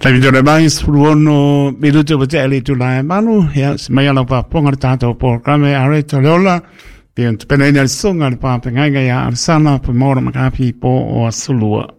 La video le mai suluono minuto per te tu la manu ya mai ala pa ponga tanto programme areta lola bien penena il songa pa penga ya sana per mora makapi po o sulua